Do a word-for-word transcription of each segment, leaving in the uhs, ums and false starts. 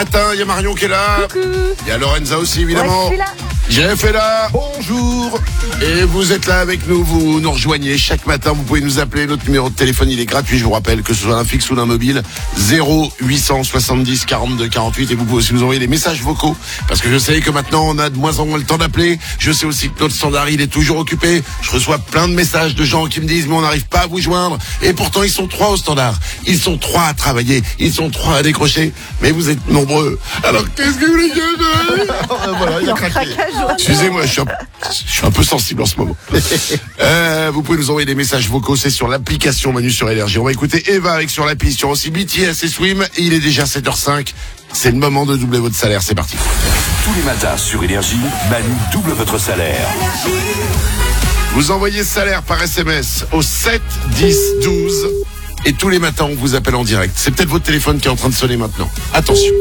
Matin, il y a Marion qui est là. Coucou. Il y a Lorenza aussi, évidemment. Ouais, je suis là. Jeff est là. Bonjour. Et vous êtes là avec nous, vous nous rejoignez chaque matin. Vous pouvez nous appeler. Notre numéro de téléphone, il est gratuit. Je vous rappelle que ce soit un fixe ou d'un mobile. zéro huit cent soixante-dix quarante-deux quarante-huit. Et vous pouvez aussi nous envoyer des messages vocaux. Parce que je sais que maintenant, on a de moins en moins le temps d'appeler. Je sais aussi que notre standard, il est toujours occupé. Je reçois plein de messages de gens qui me disent, mais on n'arrive pas à vous joindre. Et pourtant, ils sont trois au standard. Ils sont trois à travailler. Ils sont trois à décrocher. Mais vous êtes nombreux. Alors, qu'est-ce que vous voulez dire? Voilà, il a craqué. Excusez-moi, je suis, un, je suis un peu sensible en ce moment. Euh, vous pouvez nous envoyer des messages vocaux, c'est sur l'application Manu sur Énergie. On va écouter Eva avec sur l'appli, sur aussi B T S et Swim. Et il est déjà sept heures cinq. C'est le moment de doubler votre salaire. C'est parti. Tous les matins sur Énergie, Manu double votre salaire. Vous envoyez salaire par S M S au sept dix douze. Et tous les matins, on vous appelle en direct. C'est peut-être votre téléphone qui est en train de sonner maintenant. Attention.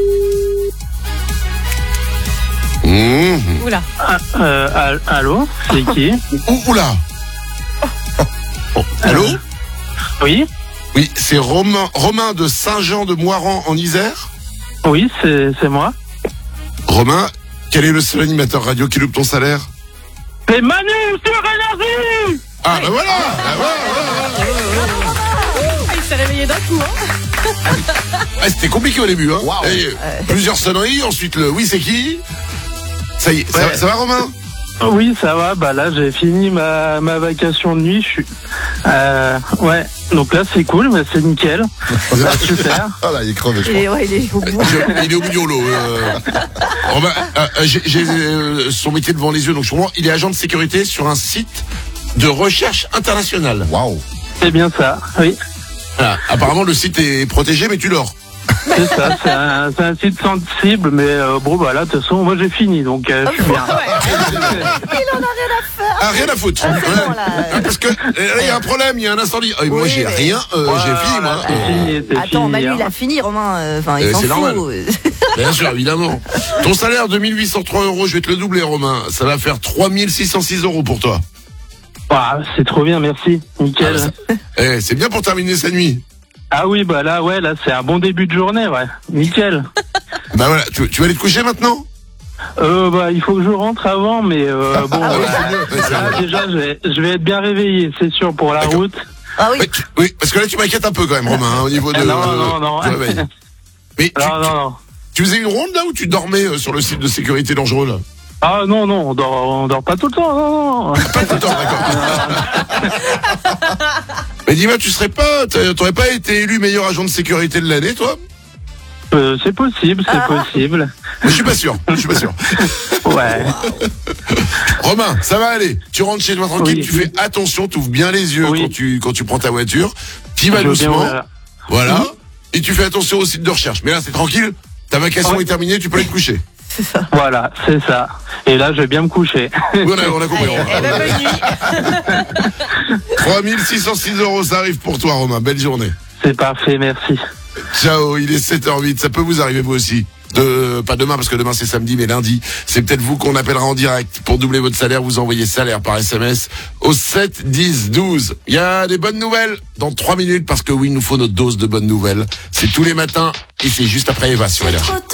Mmh. Oula. Ah, euh, allô, c'est qui? Ouh, oula. Oh, allô? Oui, Oui, c'est Romain, Romain de Saint-Jean-de-Moiran en Isère. oui, c'est c'est moi. Romain, quel est le seul animateur radio qui loupe ton salaire? C'est Manu sur Énergie. Ah, bah voilà, bah voilà, voilà. Ah, il s'est réveillé d'un coup, hein. Ah, c'était compliqué au début, hein. Wow. Et, euh, plusieurs sonneries, ensuite le oui, c'est qui? Ça y est, ça, Ouais. ça va, Romain? Oui, ça va. Bah là, j'ai fini ma ma vacation de nuit. Je suis. Euh, ouais. Donc là, c'est cool, mais c'est nickel. Bah, super. Ah là, il est crevé, je Il est, ouais, il est au bout. Je- Il est au bout du rouleau. Euh. Romain, euh, euh, j'ai j'ai, euh, son métier devant les yeux, donc je comprends. Il est agent de sécurité sur un site de recherche internationale. crois. Waouh. C'est bien ça. Oui. Voilà. Apparemment, le site est protégé, mais tu dors. C'est ça. C'est un c'est un site sensible, mais euh, bon, bah là, de toute façon, moi, j'ai fini, donc euh, je suis bien. Il en a rien à faire. Ah, rien à foutre. Ah, c'est Ouais. bon, là. Ah, parce que euh, il y a un problème, il y a un incendie. Ah, moi, Oui, j'ai mais- rien, euh, j'ai fini, moi. C'est fini, c'est Attends, fini, Manu, hein. il a fini, Romain. Enfin, il Euh, s'en c'est normal. fout. Bien sûr, évidemment. Ton salaire de mille huit cent trois euros, je vais te le doubler, Romain. Ça va faire trois mille six cent six euros pour toi. Ah, c'est trop bien, merci. Nickel. Ah, ça- Eh, c'est bien pour terminer sa nuit. Ah oui, bah là, ouais, là, c'est un bon début de journée, ouais. Nickel. Bah voilà, tu, tu vas aller te coucher maintenant? Euh, bah, il faut que je rentre avant, mais euh, bon, Ah oui, ouais. c'est mieux. Ouais, c'est Là, vrai. déjà, je vais, je vais être bien réveillé, c'est sûr, pour la D'accord. route. Ah oui. Ouais, tu- oui, parce que là, tu m'inquiètes un peu quand même, Romain, hein, au niveau de, Non, non, non. du réveil. Mais tu, Non, non, non. tu faisais une ronde là ou tu dormais euh, sur le site de sécurité dangereux là? Ah non, non, on dort, on dort pas tout le temps, non, non. Pas tout le temps, d'accord. Mais dis-moi, tu serais pas, t'a- t'aurais pas été élu meilleur agent de sécurité de l'année, toi? Euh, c'est possible, c'est possible. Mais je suis pas sûr, je suis pas sûr. Ouais. Romain, ça va aller. Tu rentres chez toi tranquille, Oui. tu fais attention, tu ouvres bien les yeux Oui. quand tu quand tu prends ta voiture. Tu vas Je veux bien, doucement, voilà. voilà. Et tu fais attention au site de recherche. Mais là, c'est tranquille. Ta vacation Ouais. est terminée, tu peux aller te coucher. Voilà, c'est ça. Et là, je vais bien me coucher. Oui, on a, on a compris. Allez, Romain. eh ben, bonne nuit. trois mille six cent six euros, ça arrive pour toi, Romain. Belle journée. C'est parfait, merci. Ciao, il est sept heures huit. Ça peut vous arriver vous aussi. De, pas demain parce que demain c'est samedi, mais lundi, c'est peut-être vous qu'on appellera en direct pour doubler votre salaire. Vous envoyez salaire par S M S au sept dix douze. Il y a des bonnes nouvelles dans trois minutes parce que oui, il nous faut notre dose de bonnes nouvelles. C'est tous les matins et c'est juste après Eva sur Énergie.